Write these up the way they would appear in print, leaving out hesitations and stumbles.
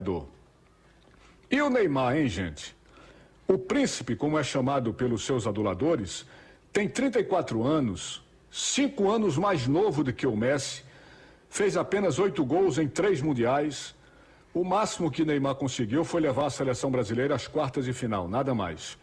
E o Neymar, hein, gente? O príncipe, como é chamado pelos seus aduladores, tem 34 anos, 5 anos mais novo do que o Messi, fez apenas 8 gols em 3 mundiais. O máximo que Neymar conseguiu foi levar a seleção brasileira às quartas de final, nada mais.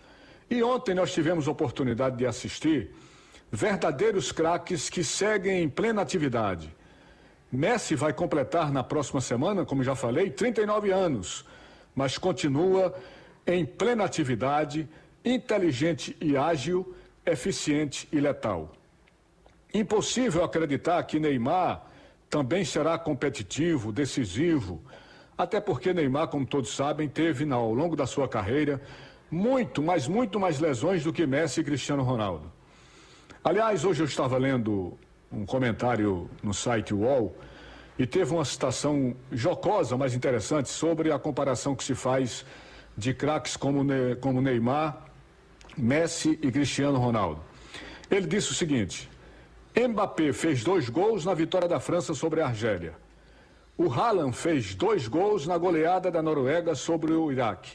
E ontem nós tivemos a oportunidade de assistir verdadeiros craques que seguem em plena atividade. Messi vai completar na próxima semana, como já falei, 39 anos, mas continua em plena atividade, inteligente e ágil, eficiente e letal. Impossível acreditar que Neymar também será competitivo, decisivo, até porque Neymar, como todos sabem, teve ao longo da sua carreira muito mais lesões do que Messi e Cristiano Ronaldo. Aliás, hoje eu estava lendo um comentário no site UOL e teve uma citação jocosa, mas interessante, sobre a comparação que se faz de craques como Neymar, Messi e Cristiano Ronaldo. Ele disse o seguinte: Mbappé fez 2 gols na vitória da França sobre a Argélia. O Haaland fez 2 gols na goleada da Noruega sobre o Iraque.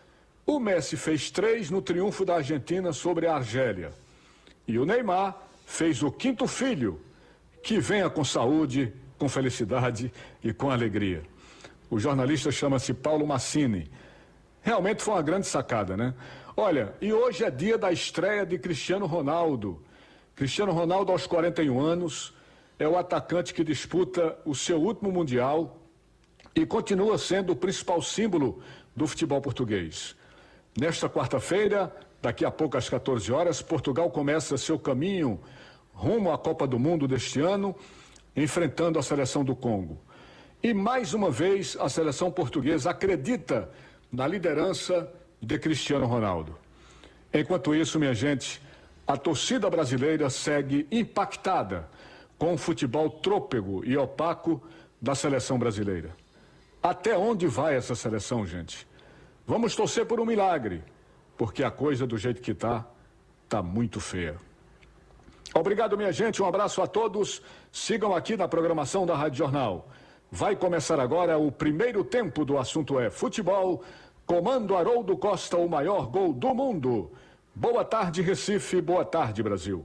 O Messi fez 3 no triunfo da Argentina sobre a Argélia. E o Neymar fez o 5º filho, que venha com saúde, com felicidade e com alegria. O jornalista chama-se Paulo Massini. Realmente foi uma grande sacada, né? Olha, e hoje é dia da estreia de Cristiano Ronaldo. Cristiano Ronaldo, aos 41 anos, é o atacante que disputa o seu último Mundial e continua sendo o principal símbolo do futebol português. Nesta quarta-feira, daqui a pouco às 14 horas, Portugal começa seu caminho rumo à Copa do Mundo deste ano, enfrentando a seleção do Congo. E mais uma vez a seleção portuguesa acredita na liderança de Cristiano Ronaldo. Enquanto isso, minha gente, a torcida brasileira segue impactada com o futebol trôpego e opaco da seleção brasileira. Até onde vai essa seleção, gente? Vamos torcer por um milagre, porque a coisa do jeito que tá muito feia. Obrigado, minha gente, um abraço a todos. Sigam aqui na programação da Rádio Jornal. Vai começar agora o primeiro tempo do Assunto é Futebol. Comando Haroldo Costa, o maior gol do mundo. Boa tarde, Recife. Boa tarde, Brasil.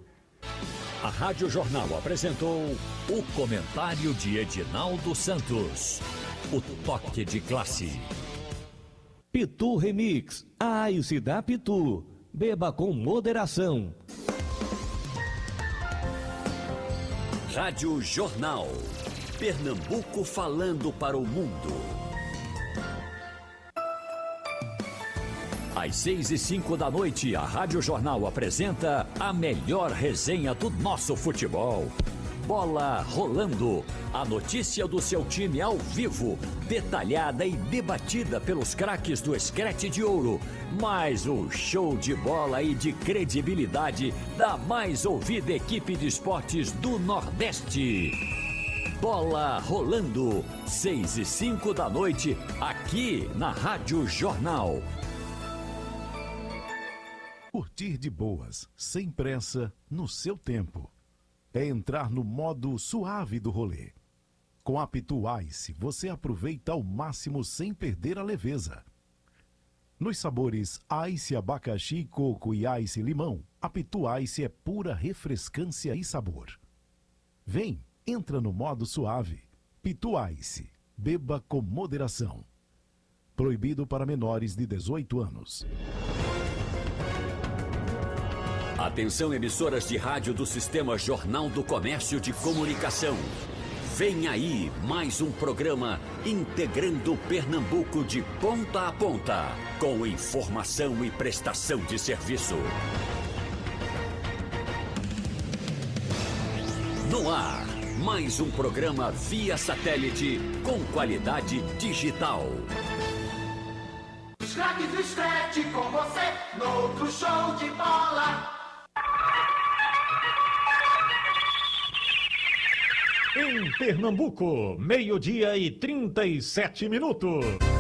A Rádio Jornal apresentou o comentário de Edinaldo Santos. O toque de classe. Pitu Remix. A Ice da Pitu. Beba com moderação. Rádio Jornal. Pernambuco falando para o mundo. Às 6h05 da noite, a Rádio Jornal apresenta a melhor resenha do nosso futebol. Bola rolando. A notícia do seu time ao vivo, detalhada e debatida pelos craques do Scratch de Ouro. Mais um show de bola e de credibilidade da mais ouvida equipe de esportes do Nordeste. Bola rolando. 6h05 da noite, aqui na Rádio Jornal. Curtir de boas, sem pressa, no seu tempo. É entrar no modo suave do rolê. Com a Pitu Ice, você aproveita ao máximo sem perder a leveza. Nos sabores Ice abacaxi, coco e Ice limão, a Pitu Ice é pura refrescância e sabor. Vem, entra no modo suave. Pitu Ice, beba com moderação. Proibido para menores de 18 anos. Atenção, emissoras de rádio do Sistema Jornal do Comércio de Comunicação. Vem aí mais um programa integrando Pernambuco de ponta a ponta, com informação e prestação de serviço. No ar, mais um programa via satélite com qualidade digital. Os craques do Scratch com você, no outro show de bola. Em Pernambuco, 12h37.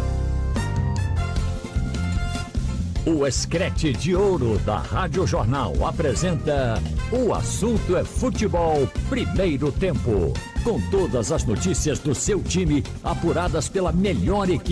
O Scratch de Ouro da Rádio Jornal apresenta O Assunto é Futebol, primeiro tempo. Com todas as notícias do seu time apuradas pela melhor equipe.